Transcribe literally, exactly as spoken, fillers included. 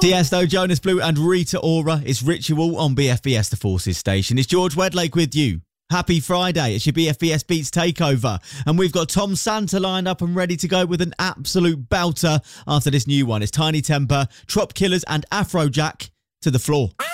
Tiesto, Jonas Blue and Rita Ora. It's Ritual on B F B S The Forces station. It's George Wedlake with you. Happy Friday. It's your B F B S Beats Takeover. And we've got Tom Santa lined up and ready to go with an absolute belter after this new one. It's Tiny Temper, Trop Killers and Afrojack to the floor.